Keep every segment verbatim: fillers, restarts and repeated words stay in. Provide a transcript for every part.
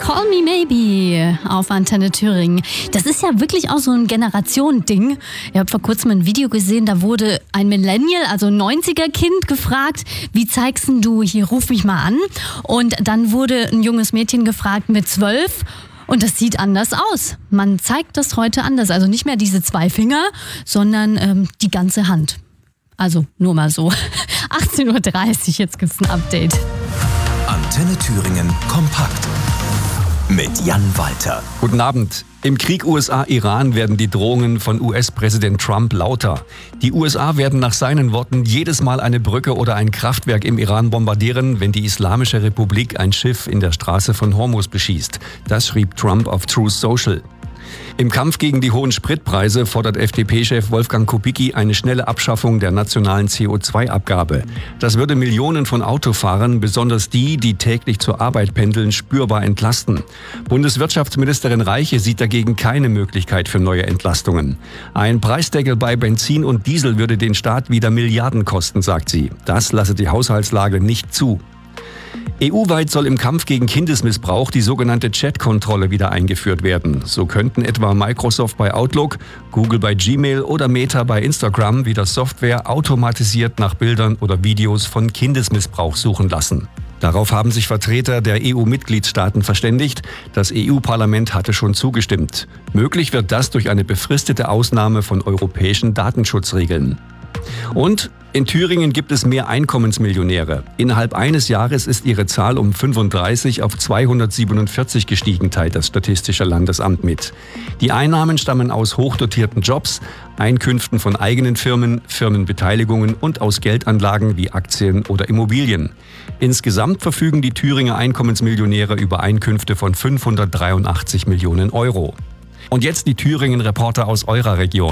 Call Me Maybe auf Antenne Thüringen. Das ist ja wirklich auch so ein Generationending. Ich habe vor kurzem ein Video gesehen, da wurde ein Millennial, also ein neunziger-Kind gefragt, wie zeigst denn du, hier ruf mich mal an. Und dann wurde ein junges Mädchen gefragt mit zwölf. Und das sieht anders aus. Man zeigt das heute anders. Also nicht mehr diese zwei Finger, sondern ähm, die ganze Hand. Also nur mal so. achtzehn Uhr dreißig, jetzt gibt's ein Update. Antenne Thüringen kompakt mit Jan Walter. Guten Abend. Im Krieg U S A-Iran werden die Drohungen von U S-Präsident Trump lauter. Die U S A werden nach seinen Worten jedes Mal eine Brücke oder ein Kraftwerk im Iran bombardieren, wenn die Islamische Republik ein Schiff in der Straße von Hormuz beschießt. Das schrieb Trump auf Truth Social. Im Kampf gegen die hohen Spritpreise fordert F D P-Chef Wolfgang Kubicki eine schnelle Abschaffung der nationalen C O zwei Abgabe. Das würde Millionen von Autofahrern, besonders die, die täglich zur Arbeit pendeln, spürbar entlasten. Bundeswirtschaftsministerin Reiche sieht dagegen keine Möglichkeit für neue Entlastungen. Ein Preisdeckel bei Benzin und Diesel würde den Staat wieder Milliarden kosten, sagt sie. Das lasse die Haushaltslage nicht zu. E U-weit soll im Kampf gegen Kindesmissbrauch die sogenannte Chat-Kontrolle wieder eingeführt werden. So könnten etwa Microsoft bei Outlook, Google bei Gmail oder Meta bei Instagram wieder Software automatisiert nach Bildern oder Videos von Kindesmissbrauch suchen lassen. Darauf haben sich Vertreter der E U-Mitgliedstaaten verständigt. Das E U-Parlament hatte schon zugestimmt. Möglich wird das durch eine befristete Ausnahme von europäischen Datenschutzregeln. Und in Thüringen gibt es mehr Einkommensmillionäre. Innerhalb eines Jahres ist ihre Zahl um fünfunddreißig auf zweihundertsiebenundvierzig gestiegen, teilt das Statistische Landesamt mit. Die Einnahmen stammen aus hochdotierten Jobs, Einkünften von eigenen Firmen, Firmenbeteiligungen und aus Geldanlagen wie Aktien oder Immobilien. Insgesamt verfügen die Thüringer Einkommensmillionäre über Einkünfte von fünfhundertdreiundachtzig Millionen Euro. Und jetzt die Thüringen-Reporter aus eurer Region.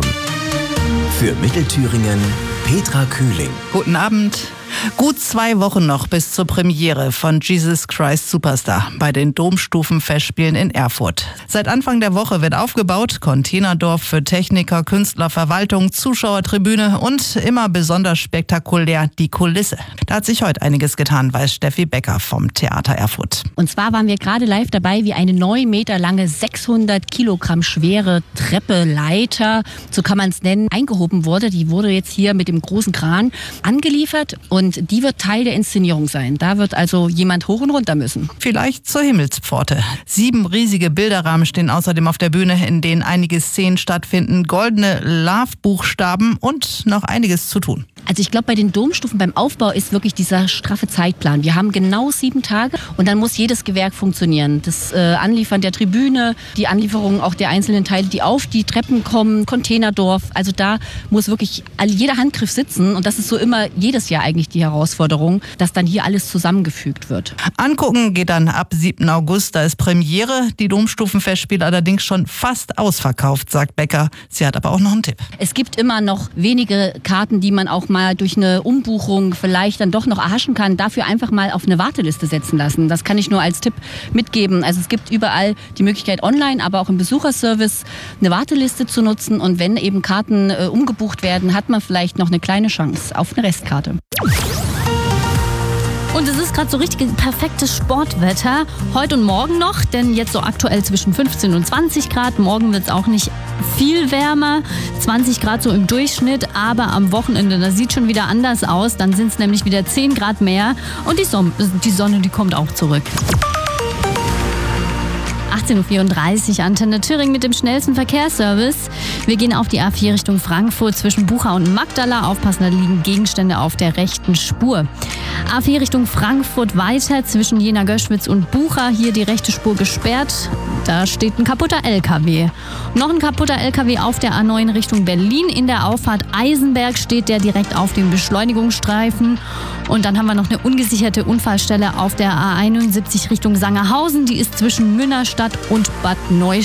Für Mittelthüringen Petra Kühling. Guten Abend. Gut zwei Wochen noch bis zur Premiere von Jesus Christ Superstar bei den Domstufenfestspielen in Erfurt. Seit Anfang der Woche wird aufgebaut. Containerdorf für Techniker, Künstler, Verwaltung, Zuschauertribüne und immer besonders spektakulär die Kulisse. Da hat sich heute einiges getan, weiß Steffi Becker vom Theater Erfurt. Und zwar waren wir gerade live dabei, wie eine neun Meter lange, sechshundert Kilogramm schwere Treppe, Leiter, so kann man es nennen, eingehoben wurde. Die wurde jetzt hier mit dem großen Kran angeliefert. Und die wird Teil der Inszenierung sein. Da wird also jemand hoch und runter müssen. Vielleicht zur Himmelspforte. Sieben riesige Bilderrahmen stehen außerdem auf der Bühne, in denen einige Szenen stattfinden. Goldene Love-Buchstaben und noch einiges zu tun. Also ich glaube, bei den Domstufen beim Aufbau ist wirklich dieser straffe Zeitplan. Wir haben genau sieben Tage und dann muss jedes Gewerk funktionieren. Das äh, Anliefern der Tribüne, die Anlieferung auch der einzelnen Teile, die auf die Treppen kommen, Containerdorf. Also da muss wirklich jeder Handgriff sitzen und das ist so immer jedes Jahr eigentlich die Herausforderung, dass dann hier alles zusammengefügt wird. Angucken geht dann ab siebten August, da ist Premiere. Die Domstufenfestspiele allerdings schon fast ausverkauft, sagt Becker. Sie hat aber auch noch einen Tipp. Es gibt immer noch wenige Karten, die man auch mal durch eine Umbuchung vielleicht dann doch noch erhaschen kann. Dafür einfach mal auf eine Warteliste setzen lassen. Das kann ich nur als Tipp mitgeben. Also es gibt überall die Möglichkeit online, aber auch im Besucherservice eine Warteliste zu nutzen. Und wenn eben Karten äh, umgebucht werden, hat man vielleicht noch eine kleine Chance auf eine Restkarte. Und es ist gerade so richtig perfektes Sportwetter. Heute und morgen noch, denn jetzt so aktuell zwischen fünfzehn und zwanzig Grad. Morgen wird es auch nicht viel wärmer, zwanzig Grad so im Durchschnitt. Aber am Wochenende, das sieht schon wieder anders aus. Dann sind es nämlich wieder zehn Grad mehr. Und die Sonne, die Sonne, die kommt auch zurück. achtzehn Uhr vierunddreißig, Antenne Thüringen mit dem schnellsten Verkehrsservice. Wir gehen auf die A vier Richtung Frankfurt zwischen Bucha und Magdala. Aufpassen, da liegen Gegenstände auf der rechten Spur. A vier Richtung Frankfurt weiter zwischen Jena-Göschwitz und Bucha. Hier die rechte Spur gesperrt. Da steht ein kaputter L K W. Noch ein kaputter L K W auf der A neun Richtung Berlin. In der Auffahrt Eisenberg steht der direkt auf dem Beschleunigungsstreifen. Und dann haben wir noch eine ungesicherte Unfallstelle auf der A einundsiebzig Richtung Sangerhausen. Die ist zwischen Münnerstadt und Bad Neustadt.